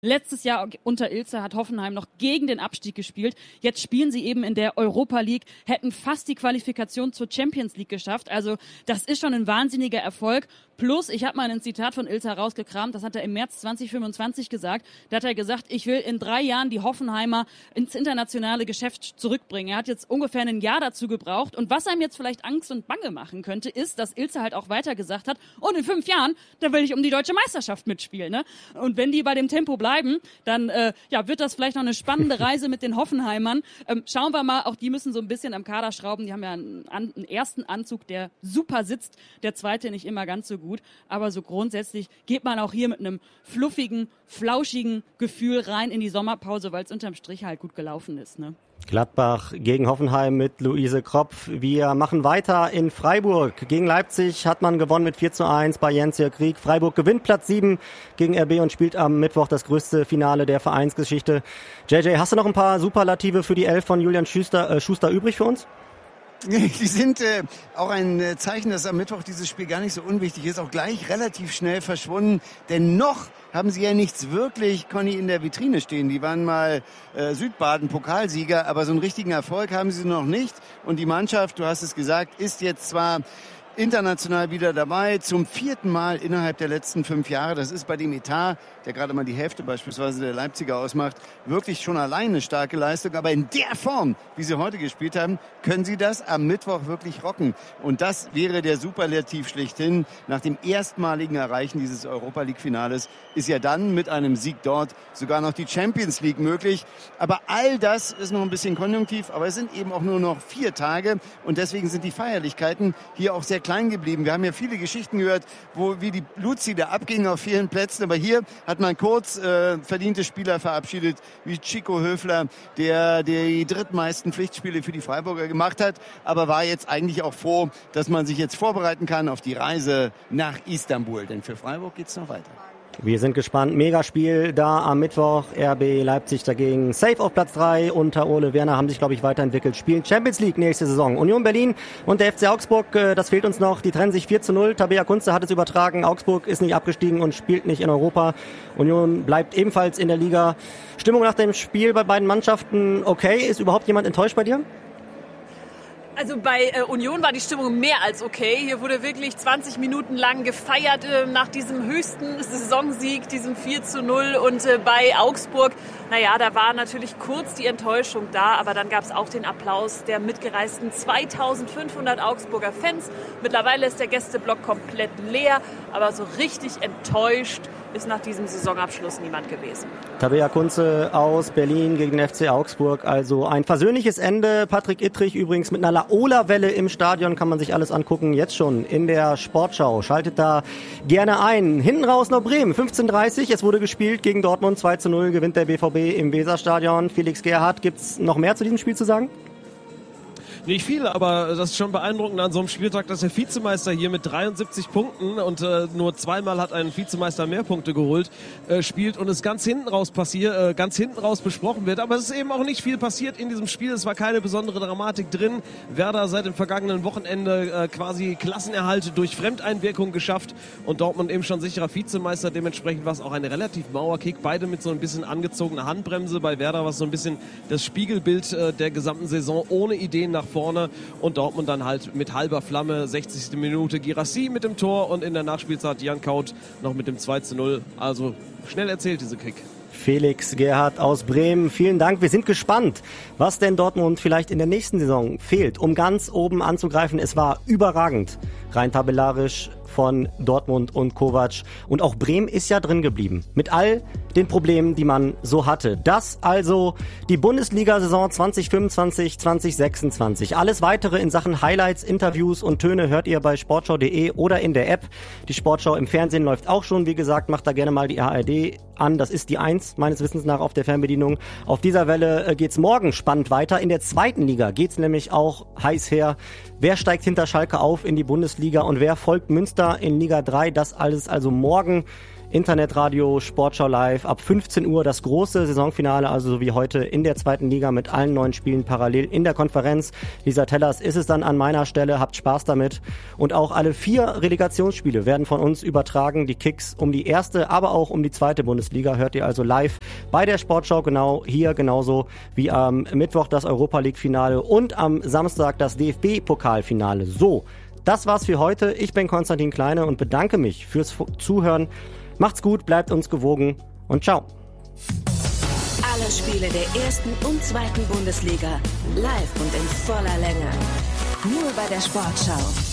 Letztes Jahr unter Ilze hat Hoffenheim noch gegen den Abstieg gespielt. Jetzt spielen sie eben in der Europa League, hätten fast die Qualifikation zur Champions League geschafft. Also das ist schon ein wahnsinniger Erfolg. Plus, ich habe mal ein Zitat von Ilze rausgekramt, das hat er im März 2025 gesagt. Da hat er gesagt, ich will in 3 Jahren die Hoffenheimer ins internationale Geschäft zurückbringen. Er hat jetzt ungefähr ein Jahr dazu gebraucht. Und was einem jetzt vielleicht Angst und Bange machen könnte, ist, dass Ilze halt auch weiter gesagt hat, und in 5 Jahren, da will ich um die deutsche Meisterschaft mitspielen. Ne? Und wenn die bei dem Tempo bleiben, dann wird das vielleicht noch eine spannende Reise mit den Hoffenheimern. Schauen wir mal, auch die müssen so ein bisschen am Kader schrauben. Die haben ja einen ersten Anzug, der super sitzt, der zweite nicht immer ganz so gut. Aber so grundsätzlich geht man auch hier mit einem fluffigen, flauschigen Gefühl rein in die Sommerpause, weil es unterm Strich halt gut gelaufen ist. Ne? Gladbach gegen Hoffenheim mit Luise Kropf. Wir machen weiter in Freiburg. Gegen Leipzig hat man gewonnen mit 4:1 bei Jens-Jörg Krieg. Freiburg gewinnt Platz 7 gegen RB und spielt am Mittwoch das größte Finale der Vereinsgeschichte. JJ, hast du noch ein paar Superlative für die Elf von Julian Schuster übrig für uns? Die sind auch ein Zeichen, dass am Mittwoch dieses Spiel gar nicht so unwichtig ist, auch gleich relativ schnell verschwunden. Denn noch haben sie ja nichts wirklich, Conny, in der Vitrine stehen. Die waren mal Südbaden-Pokalsieger, aber so einen richtigen Erfolg haben sie noch nicht. Und die Mannschaft, du hast es gesagt, ist jetzt zwar international wieder dabei, zum 4. Mal innerhalb der letzten 5 Jahre. Das ist bei dem Etat, der gerade mal die Hälfte beispielsweise der Leipziger ausmacht, wirklich schon alleine eine starke Leistung. Aber in der Form, wie sie heute gespielt haben, können sie das am Mittwoch wirklich rocken. Und das wäre der Superlativ schlechthin. Nach dem erstmaligen Erreichen dieses Europa-League-Finales ist ja dann mit einem Sieg dort sogar noch die Champions League möglich. Aber all das ist noch ein bisschen konjunktiv, aber es sind eben auch nur noch 4 Tage und deswegen sind die Feierlichkeiten hier auch sehr klein geblieben. Wir haben ja viele Geschichten gehört, wie die Luzi da abging auf vielen Plätzen, aber hier hat man kurz verdiente Spieler verabschiedet, wie Chico Höfler, der die drittmeisten Pflichtspiele für die Freiburger gemacht hat, aber war jetzt eigentlich auch froh, dass man sich jetzt vorbereiten kann auf die Reise nach Istanbul, denn für Freiburg geht's noch weiter. Wir sind gespannt. Megaspiel da am Mittwoch. RB Leipzig dagegen. Safe auf Platz 3 unter Ole Werner haben sich, glaube ich, weiterentwickelt. Spielen Champions League nächste Saison. Union Berlin und der FC Augsburg, das fehlt uns noch. Die trennen sich 4:0. Tabea Kunze hat es übertragen. Augsburg ist nicht abgestiegen und spielt nicht in Europa. Union bleibt ebenfalls in der Liga. Stimmung nach dem Spiel bei beiden Mannschaften okay. Ist überhaupt jemand enttäuscht bei dir? Also bei Union war die Stimmung mehr als okay. Hier wurde wirklich 20 Minuten lang gefeiert nach diesem höchsten Saisonsieg, diesem 4:0. Und bei Augsburg, da war natürlich kurz die Enttäuschung da, aber dann gab es auch den Applaus der mitgereisten 2500 Augsburger Fans. Mittlerweile ist der Gästeblock komplett leer, aber so richtig enttäuscht ist nach diesem Saisonabschluss niemand gewesen. Tabea Kunze aus Berlin gegen den FC Augsburg. Also ein versöhnliches Ende. Patrick Ittrich übrigens mit einer Laola-Welle im Stadion. Kann man sich alles angucken. Jetzt schon in der Sportschau. Schaltet da gerne ein. Hinten raus noch Bremen. 15:30. Es wurde gespielt gegen Dortmund. 2:0 gewinnt der BVB im Weserstadion. Felix Gerhardt, gibt's noch mehr zu diesem Spiel zu sagen? Nicht viel, aber das ist schon beeindruckend an so einem Spieltag, dass der Vizemeister hier mit 73 Punkten und nur 2-mal hat ein Vizemeister mehr Punkte geholt, spielt und es ganz hinten raus besprochen wird. Aber es ist eben auch nicht viel passiert in diesem Spiel. Es war keine besondere Dramatik drin. Werder seit dem vergangenen Wochenende quasi Klassenerhalt durch Fremdeinwirkung geschafft und Dortmund eben schon sicherer Vizemeister. Dementsprechend war es auch ein relativ Mauerkick. Beide mit so ein bisschen angezogener Handbremse. Bei Werder war es so ein bisschen das Spiegelbild der gesamten Saison ohne Ideen nach vorne und Dortmund dann halt mit halber Flamme, 60. Minute Guirassy mit dem Tor und in der Nachspielzeit Jan Kaut noch mit dem 2:0. Also schnell erzählt diese Kick. Felix Gerhardt aus Bremen, vielen Dank. Wir sind gespannt, was denn Dortmund vielleicht in der nächsten Saison fehlt, um ganz oben anzugreifen. Es war überragend, rein tabellarisch von Dortmund und Kovac. Und auch Bremen ist ja drin geblieben. Mit all den Problemen, die man so hatte. Das also die Bundesliga-Saison 2025, 2026. Alles weitere in Sachen Highlights, Interviews und Töne hört ihr bei sportschau.de oder in der App. Die Sportschau im Fernsehen läuft auch schon. Wie gesagt, macht da gerne mal die ARD an. Das ist die 1, meines Wissens nach, auf der Fernbedienung. Auf dieser Welle geht's morgen spannend weiter. In der 2. Liga geht's nämlich auch heiß her. Wer steigt hinter Schalke auf in die Bundesliga und wer folgt Münster in Liga 3? Das alles also morgen Internetradio, Sportschau Live, ab 15 Uhr das große Saisonfinale, also so wie heute in der 2. Liga mit allen 9 Spielen parallel in der Konferenz. Lisa Tellers ist es dann an meiner Stelle, habt Spaß damit. Und auch alle 4 Relegationsspiele werden von uns übertragen. Die Kicks um die 1., aber auch um die 2. Bundesliga hört ihr also live bei der Sportschau, genau hier, genauso wie am Mittwoch das Europa-League-Finale und am Samstag das DFB-Pokalfinale. So, das war's für heute. Ich bin Konstantin Kleine und bedanke mich fürs Zuhören. Macht's gut, bleibt uns gewogen und ciao. Alle Spiele der 1. und 2. Bundesliga live und in voller Länge. Nur bei der Sportschau.